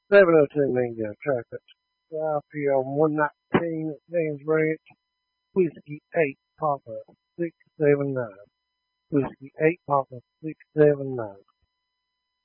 702 Mingo traffic. South here on 119 James Ranch, Whiskey 8 Papa 679. Whiskey 8 Papa 679.